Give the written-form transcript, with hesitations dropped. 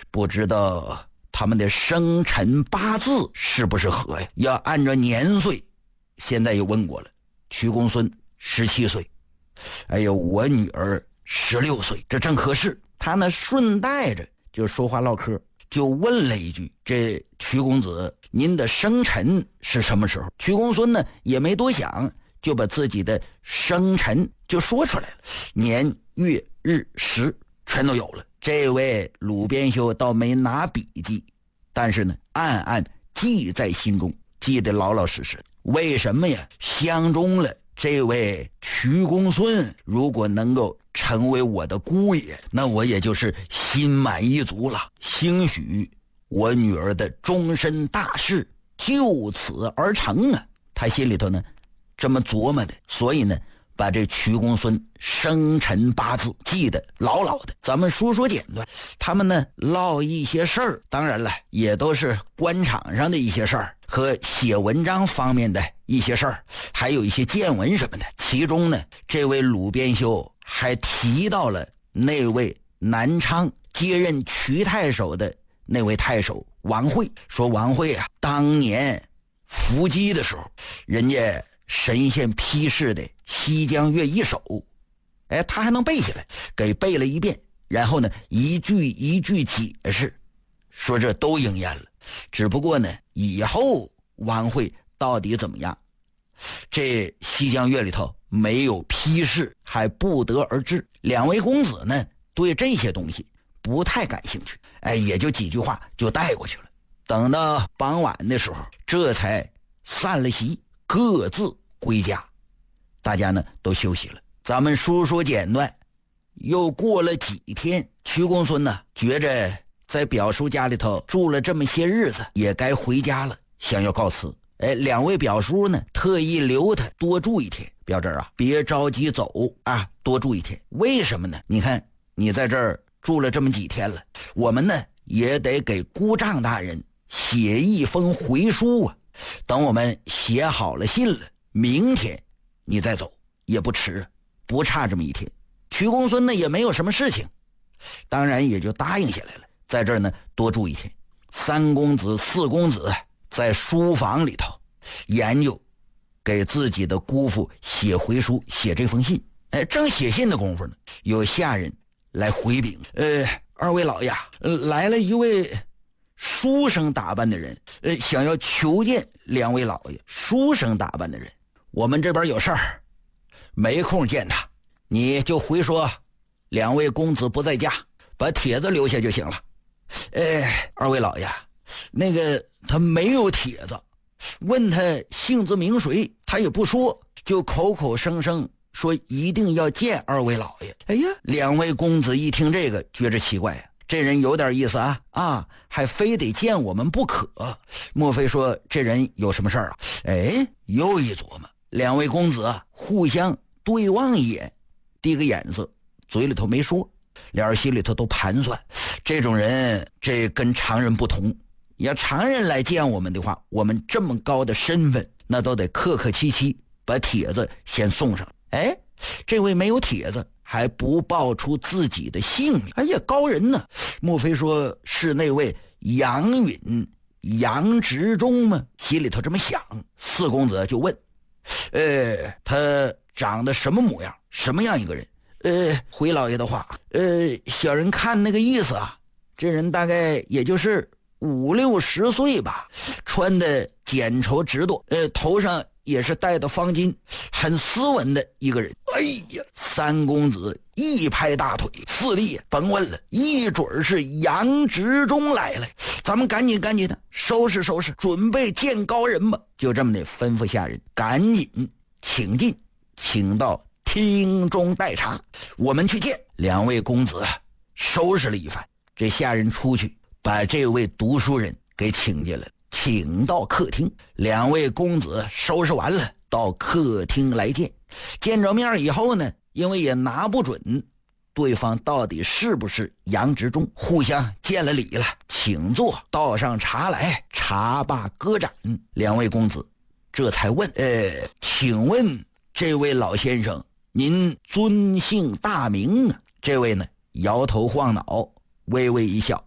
不知道他们的生辰八字是不是合呀？要按照年岁，现在也问过了，瞿公孙17岁，哎呦，我女儿16岁，这正合适。他呢顺带着就说话唠嗑，就问了一句：这瞿公子，您的生辰是什么时候？瞿公孙呢也没多想，就把自己的生辰就说出来了，年月日时全都有了。这位鲁边修倒没拿笔记，但是呢暗暗记在心中，记得老老实实。为什么呀？相中了这位瞿公孙，如果能够成为我的姑爷，那我也就是心满意足了。兴许我女儿的终身大事就此而成啊！他心里头呢这么琢磨的，所以呢把这瞿公孙生辰八字记得牢牢的。咱们说简短，他们呢唠一些事儿，当然了也都是官场上的一些事儿和写文章方面的一些事儿，还有一些见闻什么的。其中呢这位鲁边修还提到了那位南昌接任瞿太守的那位太守王惠，说王惠啊当年伏击的时候，人家神仙批示的西江月一首，哎，他还能背下来，给背了一遍，然后呢一句一句解释，说这都应验了。只不过呢以后王惠到底怎么样，这西江月里头没有批示，还不得而知。两位公子呢对这些东西不太感兴趣，哎，也就几句话就带过去了。等到傍晚的时候，这才散了席，各自归家。大家呢都休息了。咱们说简短，又过了几天，瞿公孙呢觉着在表叔家里头住了这么些日子，也该回家了，想要告辞。哎，两位表叔呢特意留他多住一天。表侄啊，别着急走啊，多住一天。为什么呢？你看你在这儿住了这么几天了，我们呢也得给姑丈大人写一封回书啊。等我们写好了信了，明天你再走也不迟，不差这么一天。瞿公孙呢也没有什么事情，当然也就答应下来了，在这儿呢多住一天。三公子四公子在书房里头研究给自己的姑父写回书，写这封信。哎，正写信的功夫呢，有下人来回禀，二位老爷，来了一位书生打扮的人，想要求见两位老爷。书生打扮的人，我们这边有事儿，没空见他，你就回说两位公子不在家，把帖子留下就行了。二位老爷，那个他没有帖子，问他姓字名谁，他也不说，就口口声声说一定要见二位老爷。哎呀，两位公子一听这个，觉着奇怪呀，这人有点意思啊，还非得见我们不可，莫非说这人有什么事儿啊？哎，又一琢磨，两位公子互相对望一眼，递个眼色，嘴里头没说，俩人心里头都盘算，这种人这跟常人不同，要常人来见我们的话，我们这么高的身份，那都得客客气气把帖子先送上。哎，这位没有帖子，还不报出自己的姓名，哎呀，高人呢，莫非说是那位杨允杨执中吗？心里头这么想。四公子就问，他长得什么模样，什么样一个人？回老爷的话，小人看那个意思啊，这人大概也就是50、60岁吧，穿的剪绸直裰，头上也是戴的方巾，很斯文的一个人。哎呀，三公子一拍大腿，四弟甭问了，一准是杨执中来了，咱们赶紧的收拾收拾，准备见高人吧。就这么的吩咐下人赶紧请进，请到厅中待茶，我们去见。两位公子收拾了一番，这下人出去把这位读书人给请进来，请到客厅。两位公子收拾完了，到客厅来见。见着面以后呢，因为也拿不准对方到底是不是杨执中，互相见了礼了，请坐，倒上茶来，茶罢歌盏。两位公子这才问，请问这位老先生您尊姓大名啊？这位呢摇头晃脑，微微一笑，